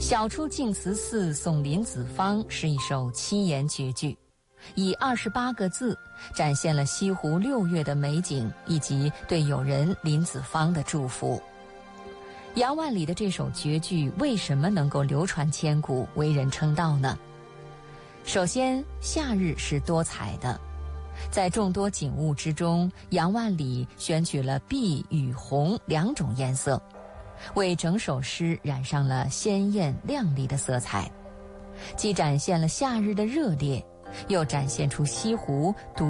晓出净慈寺送林子方是一首七言绝句，以28个字展现了西湖6月的美景以及对友人林子方的祝福。杨万里的这首绝句为什么能够流传千古，为人称道呢？首先，夏日是多彩的，在众多景物之中，杨万里选取了碧与红2种颜色，为整首诗染上了鲜艳亮丽的色彩，既展现了夏日的热烈，又展现出西湖独